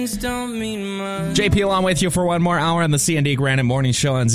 JP along with you for one more hour on the C&D Granite Morning Show on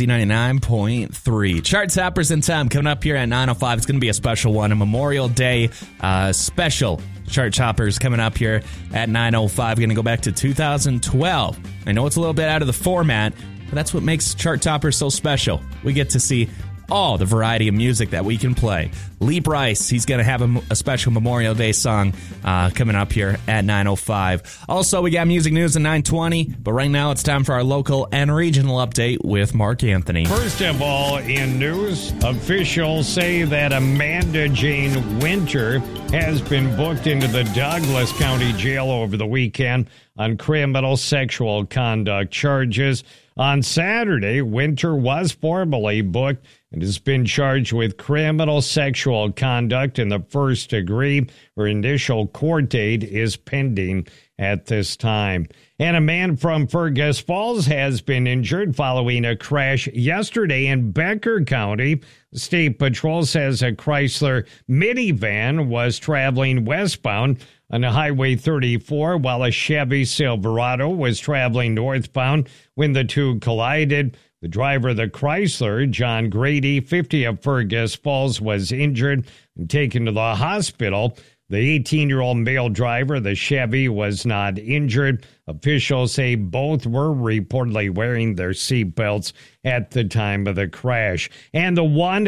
Z99.3. Chart Toppers in time coming up here at 9:05. It's going to be a special one, a Memorial Day special. Chart Toppers coming up here at 9:05. Going to go back to 2012. I know it's a little bit out of the format, but that's what makes Chart Toppers so special. We get to see all the variety of music that we can play. Lee Brice, he's going to have a special Memorial Day song coming up here at 9:05. Also, we got music news at 9:20, but right now it's time for our local and regional update with Mark Anthony. First of all, in news, officials say that Amanda Jane Winter has been booked into the Douglas County Jail over the weekend on criminal sexual conduct charges. On Saturday, Winter was formally booked and has been charged with criminal sexual conduct in the first degree. Her initial court date is pending at this time. And a man from Fergus Falls has been injured following a crash yesterday in Becker County. State Patrol says a Chrysler minivan was traveling westbound on Highway 34 while a Chevy Silverado was traveling northbound when the two collided. The driver of the Chrysler, John Grady, 50 of Fergus Falls, was injured and taken to the hospital. The 18-year-old male driver of the Chevy was not injured. Officials say both were reportedly wearing their seatbelts at the time of the crash. And the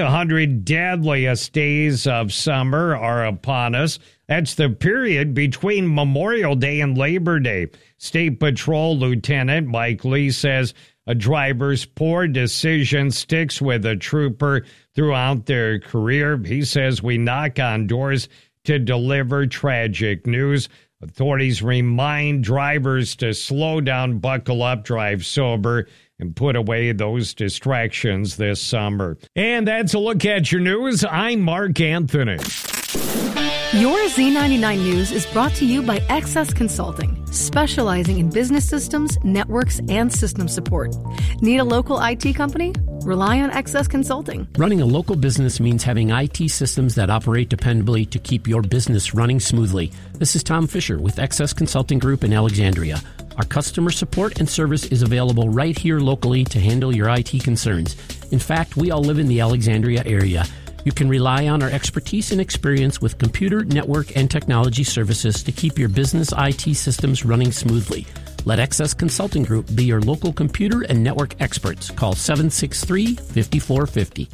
100 deadliest days of summer are upon us. That's the period between Memorial Day and Labor Day. State Patrol Lieutenant Mike Lee says a driver's poor decision sticks with a trooper throughout their career. He says we knock on doors to deliver tragic news. Authorities remind drivers to slow down, buckle up, drive sober, and put away those distractions this summer. And that's a look at your news. I'm Mark Anthony. Your Z99 News is brought to you by XS Consulting, specializing in business systems, networks, and system support. Need a local IT company? Rely on XS Consulting. Running a local business means having IT systems that operate dependably to keep your business running smoothly. This is Tom Fisher with XS Consulting Group in Alexandria. Our customer support and service is available right here locally to handle your IT concerns. In fact, we all live in the Alexandria area. You can rely on our expertise and experience with computer, network, and technology services to keep your business IT systems running smoothly. Let XS Consulting Group be your local computer and network experts. Call 763-5450.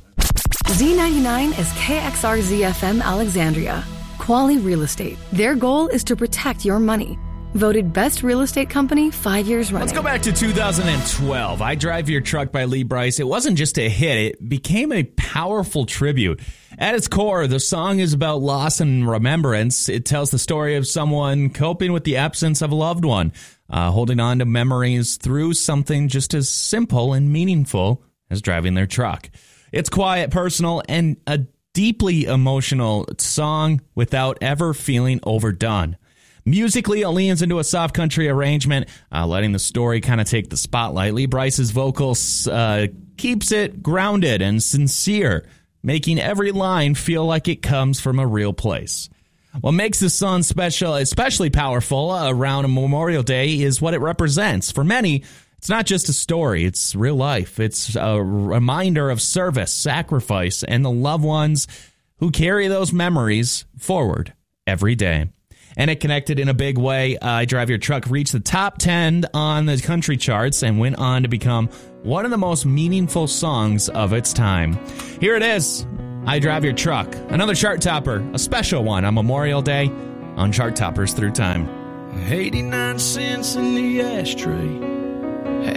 Z99 is KXRZ-FM Alexandria. Quality Real Estate. Their goal is to protect your money. Voted Best Real Estate Company 5 years running. Let's go back to 2012. I Drive Your Truck by Lee Brice. It wasn't just a hit. It became a powerful tribute. At its core, the song is about loss and remembrance. It tells the story of someone coping with the absence of a loved one, holding on to memories through something just as simple and meaningful as driving their truck. It's quiet, personal, and a deeply emotional song without ever feeling overdone. Musically, it leans into a soft country arrangement, letting the story kind of take the spotlight. Lee Brice's vocals keeps it grounded and sincere, making every line feel like it comes from a real place. What makes this song special, especially powerful around a Memorial Day, is what it represents. For many, it's not just a story, it's real life. It's a reminder of service, sacrifice, and the loved ones who carry those memories forward every day. And it connected in a big way. I Drive Your Truck reached the top 10 on the country charts and went on to become one of the most meaningful songs of its time. Here it is, I Drive Your Truck, another chart topper, a special one on Memorial Day on Chart Toppers Through Time. 89 cents in the ashtray,